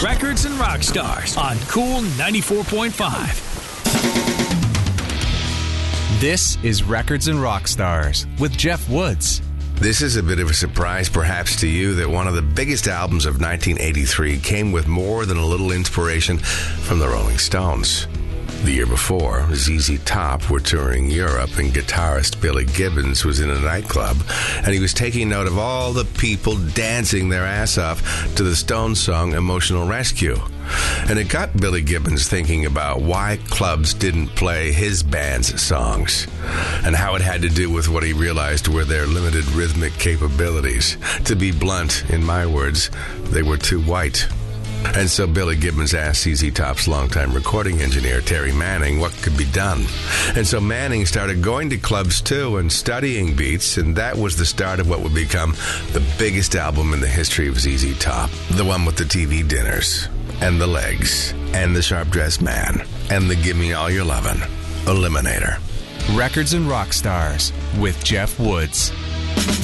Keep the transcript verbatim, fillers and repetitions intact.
Records and Rock Stars on Cool ninety-four point five. This is Records and Rock Stars with Jeff Woods. This is a bit of a surprise perhaps to you that one of the biggest albums of nineteen eighty-three came with more than a little inspiration from the Rolling Stones. The year before, Z Z Top were touring Europe and guitarist Billy Gibbons was in a nightclub and he was taking note of all the people dancing their ass off to the Stones song Emotional Rescue. And it got Billy Gibbons thinking about why clubs didn't play his band's songs and how it had to do with what he realized were their limited rhythmic capabilities. To be blunt, in my words, they were too white. And so Billy Gibbons asked Z Z Top's longtime recording engineer, Terry Manning, what could be done. And so Manning started going to clubs too and studying beats, and that was the start of what would become the biggest album in the history of Z Z Top. The one with the T V dinners, and the legs, and the sharp-dressed man, and the Gimme All Your Lovin', Eliminator. Records and Rock Stars with Jeff Woods.